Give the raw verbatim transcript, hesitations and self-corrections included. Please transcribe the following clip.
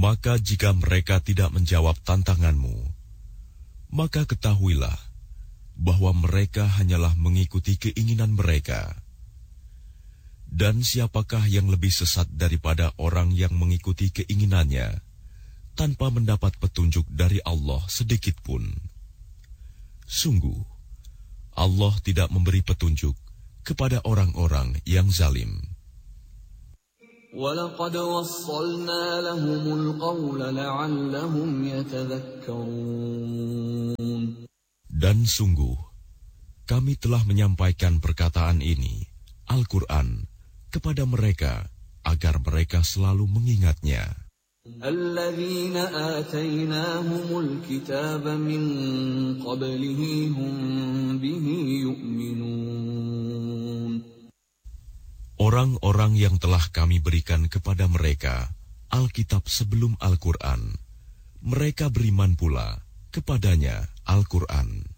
Maka jika mereka tidak menjawab tantanganmu, maka ketahuilah bahwa mereka hanyalah mengikuti keinginan mereka. Dan siapakah yang lebih sesat daripada orang yang mengikuti keinginannya tanpa mendapat petunjuk dari Allah sedikit pun? Sungguh, Allah tidak memberi petunjuk kepada orang-orang yang zalim. وَلَقَدْ وَصَّلْنَا لَهُمُ الْقَوْلَ لَعَلَّهُمْ يَتَذَكَّرُونَ. Dan sungguh, kami telah menyampaikan perkataan ini, Al-Quran, kepada mereka agar mereka selalu mengingatnya. الَّذِينَ آتَيْنَاهُمُ الْكِتَابَ مِنْ قَبْلِهِ هُمْ بِهِ يُؤْمِنُونَ. Orang-orang yang telah kami berikan kepada mereka Alkitab sebelum Al-Quran, mereka beriman pula kepadanya Al-Quran.